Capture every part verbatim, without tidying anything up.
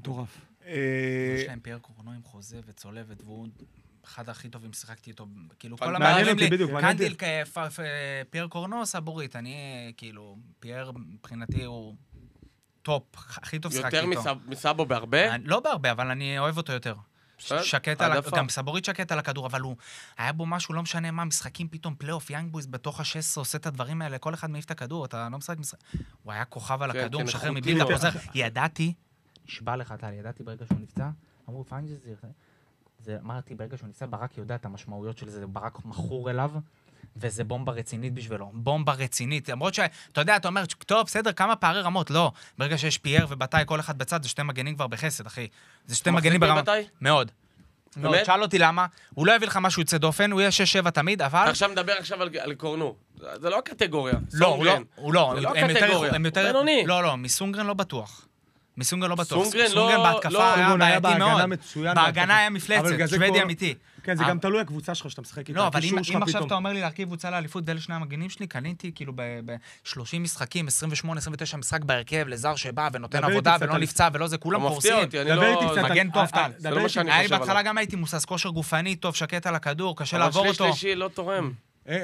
מטורף. יש להם פייר קורנו עם חוזה וצולבת, והוא אחד הכי טובים, שיחקתי איתו, כאילו, כל המערבים לי, קנדיל, פייר קורנו, סבורית, אני, כאילו, פייר, מבחינתי, הוא טופ, הכי טוב שיחקתי איתו. יותר מסאבו בהרבה? לא בהרבה, אבל אני אוהב אותו יותר. שקט על, גם סבורית שקט על הכדור, אבל הוא, היה בו משהו, לא משנה מה, משחקים פתאום, פלייאוף, יאנג בויז בתוך ה-שש עשרה, עושה את הדברים האלה, כל אחד מעיף את הכדור, אתה לא משחק משחק. הוא היה כוכב על הכדור, משחרר מבלי לפוזר. ידעתי, נשבע לך, טל, ידעתי ברגע שהוא נפצע, אמרו, פיינג'זיר, זה, אמרתי, ברגע שהוא נפצע, ברק יודע את המשמעויות של זה, ברק מכור אליו, וזה בומבה רצינית בשבילו, בומבה רצינית, למרות שאתה יודע, אתה אומר, טוב, בסדר, כמה פערי רמות, לא, ברגע שיש פייר ובתאי, כל אחד בצד, זה שתי מגנים כבר בחסד, אחי. זה שתי מגנים ברמה. מאוד. מאוד, שאל אותי למה, הוא לא יביא לך משהו יוצא דופן, הוא יהיה שש שבע תמיד, אבל... עכשיו מדבר עכשיו על קורנו, זה לא הקטגוריה. לא, הוא לא, הוא לא, זה לא הקטגוריה. בינוני. לא, לא, מסונגרן לא בטוח. מסונגרן לא בטוח. סונגרן סונגרן בהתקפה היה בעייתי מאוד. בהגנה היה מפלצת, שוודי אמיתי. כן, זה גם תלוי הקבוצה שלך שאתה משחק איתה. לא, אבל אם עכשיו אתה אומר לי להרכיב קבוצה לאליפות ואלה שני המגנים שלי, קניתי כאילו ב-שלושים משחקים, עשרים ושמונה עשרים ותשע משחק בהרכב, לזר שבא ונותן עבודה ולא נפצע ולא זה, כולם פורסים. מגן טוב, טל. אני בהתחלה גם הייתי מוסס כושר גופני, טוב, שקט על הכדור, קשה לעבור אותו. אבל שלישי לא תורם.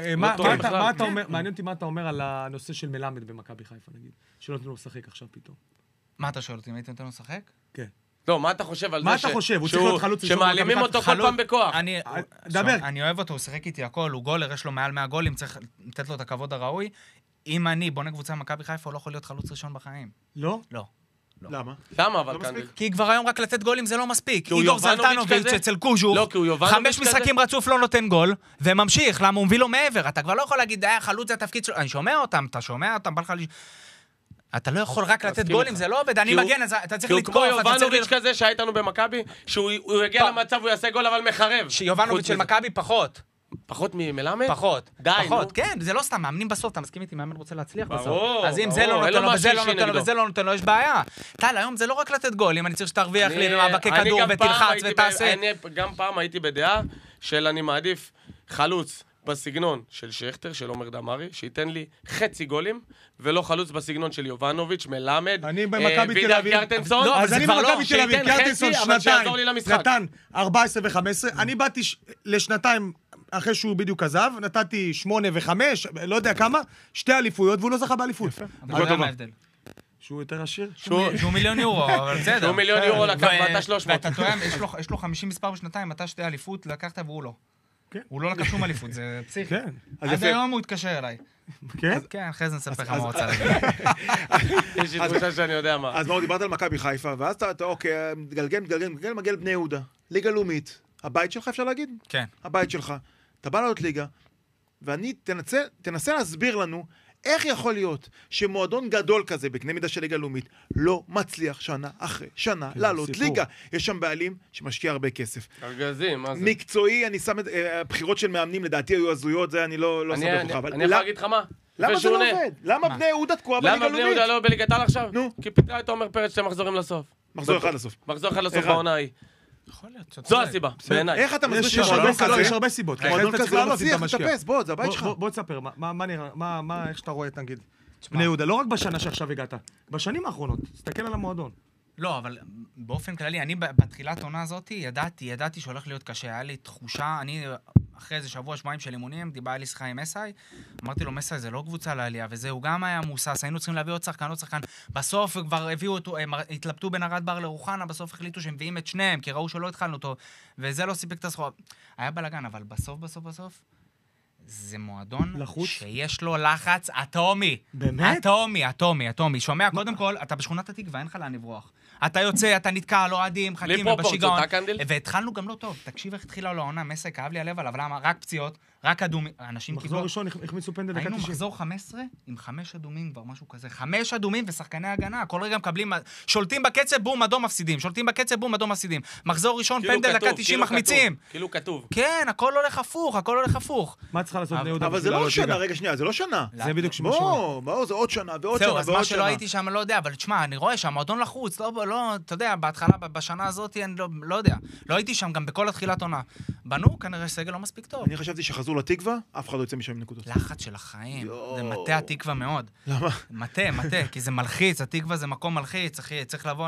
מעניין אותי מה אתה אומר על הנושא של מלמד במכבי חיפה, נגיד, שלא נתנו לו לשחק עכשיו פתאום. מה אתה שואל אותי, אם הייתי נותן לו לשחק? כן. לא, מה אתה חושב על זה? מה אתה חושב? הוא צריך להיות חלוץ ראשון. שמעלימים אותו כל פעם בכוח. אני אוהב אותו, הוא שיחק איתי הכל, הוא גולר, יש לו מעל מאה גולים, צריך לתת לו את הכבוד הראוי. אם אני בונה קבוצה במכבי חיפה, הוא לא יכול להיות חלוץ ראשון בחיים. לא? לא. למה? למה אבל קנדיל? כי כבר היום רק לתת גולים זה לא מספיק. איגור זלטנוביץ' אצל קוז'וב, לא, כי הוא יובנוביץ' חמש משחקים רצוף לא נותן גול, וממשיך, למה הוא מביא לו מעבר. אתה כבר לא יכול להגיד, "אה, חלוץ זה התפקיד שלו." אני שומע אותם, אתה שומע אותם, בא לך אתה לא יכול רק לתת גולים, זה לא עובד, אני מגן, אתה צריך לתקוף. כמו יובנוביץ' כזה שהיה איתנו במכבי, שהוא יגיע למצב, הוא יעשה גול אבל מחרב. שיובנוביץ' של מכבי פחות. פחות ממלמד? פחות. די, פחות, כן, זה לא סתם, מאמנים בסוף, אתה מסכים איתי, מאמן רוצה להצליח בסוף. ברור, אז אם זה לא נותן לו, וזה לא נותן לו, וזה לא נותן לו, יש בעיה. טל, היום זה לא רק לתת גולים, אני צריך שתרוויח לי במאבקי כדור ותלחץ ותעשה. אני גם פעם הייתי בדעה של אני מעדיף חלוץ בסגנון של שכטר, של עומר דמרי, שייתן לי חצי גולים, ולא חלוץ בסגנון של יובנוביץ', מלמד, אני במכבי תל אביב. קיארטנסון. לא, אז אני במכבי תל אביב, קיארטנסון שנתיים, למשחק. נתן ארבע עשרה וחמש עשרה, אני באתי לשנתיים אחרי שהוא בדיוק עזב, נתתי שמונה וחמש, לא יודע כמה, שתי אליפויות, והוא לא זכה באליפות. אבל זה מה ההבדל. שהוא יותר עשיר? שהוא מיליון יורו, אבל בסדר. שהוא מיליון יורו לקח ואתה שלוש מאות. ואתה טועם, יש לו חמישים מספר בשנתיים, אתה שתי אליפות, לקחת והוא לא. הוא לא לקח שום אליפות, זה פסיכי. עד היום הוא התקשר אליי. כן? כן, אחרי זה נספר לך מה רוצה להגיד. יש לי תחושה שאני יודע מה. אז בואו, דיברת על מכבי חיפה, ואז אתה, אוקיי, גלגל, גלגל, גלגל, מגיע לבני יהודה. ליגה לאומית. הבית שלך, אפשר להגיד? כן. הבית שלך. אתה בא לעלות ליגה, ואני תנסה, תנסה להסביר לנו איך יכול להיות שמועדון גדול כזה, בקנה מידה של ליגה לאומית, לא מצליח שנה אחרי שנה לעלות ליגה. יש שם בעלים שמשקיע הרבה כסף. ארגזים, מה זה? מקצועי, אני שם את הבחירות של מאמנים, לדעתי היו הזויות, זה אני לא אספר לך. אני יכול להגיד לך מה? למה זה לא עובד? למה בני יהודה תקועה בליגה לאומית? למה בני יהודה לא בליגת העל עכשיו? נו. כי פיתרה את עומר פרץ שתי מחזורים לסוף. מחזור אחד לסוף. מחזור אחד לסוף בעונה ההיא. יכול להיות. זו הסיבה, בעיניי. איך אתה מסביר יש שמועדון כזה? יש הרבה סיבות. מועדון כזה לא מצליח לטפס, בוא, זה הבית שלך. בוא תספר, מה נראה, מה, איך שאתה רואה, נגיד, בני יהודה, לא רק בשנה שעכשיו הגעת, בשנים האחרונות, תסתכל על המועדון. לא, אבל באופן כללי, אני בתחילת עונה הזאת, ידעתי, ידעתי שהולך להיות קשה, היה לי תחושה, אני אחרי איזה שבוע, שבועיים של אימונים, דיבר לי שיחה עם מסאי, אמרתי לו, מסאי זה לא קבוצה לעלייה, וזה, הוא גם היה מוסס, היינו צריכים להביא עוד שחקן, עוד שחקן, בסוף כבר הביאו אותו, הם התלבטו בין ארד בר לרוחנה, בסוף החליטו שהם מביאים את שניהם, כי ראו שלא התחלנו אותו, וזה לא סיפק את הסחורה. היה בלגן, אבל בסוף, בסוף, בסוף, זה מועדון לחוץ? שיש לו לחץ אטומי. באמת? אטומי, אטומי, אטומי. שומע, קודם כל, אתה בשכונת התקווה, אין לך לאן לברוח. אתה יוצא, אתה נתקע על אוהדים, חכים ובשיגעון. והתחלנו גם לא טוב. תקשיב איך התחילה לו העונה, מסי, כאב לי הלב עליו, למה? רק פציעות, רק אדומים. אנשים קיבלו... מחזור ראשון, החמיצו פנדל דקה תשעים. היינו מחזור חמש עשרה עם חמש אדומים כבר, משהו כזה. חמש אדומים ושחקני הגנה. כל רגע מקבלים... שולטים בקצב, בום, אדום מפסידים. שולטים בקצב, בום, אדום מפסידים. מחזור ראשון, פנדל דקה תשעים מחמיצים. כאילו כתוב. כן, הכל הולך הפוך, הכל הולך הפוך. מה צריכה לעשות בני יהודה? אבל זה לא שנה, רגע, שנייה, זה לא שנה. זה בדיוק שמה בוא, בוא, זה עוד שנה ועוד שנה ועוד שנה. אז מה שלא הייתי שם, לא יודע, אבל תשמע, אני רואה שהמועדון לחוץ, לא, לא, אתה יודע, בהתחלה, בשנה הזאת, אני לא, לא יודע. לא הייתי שם גם בכל התחילת עונה. בנו, כנראה סגל לא מספיק טוב. אני חשבתי שחזרו לתקווה, אף אחד לא יוצא משם עם נקודות. לחץ של החיים. זה מטה התקווה מאוד. למה? מטה, מטה, כי זה מלחיץ, התקווה זה מקום מלחיץ, אחי, צריך לבוא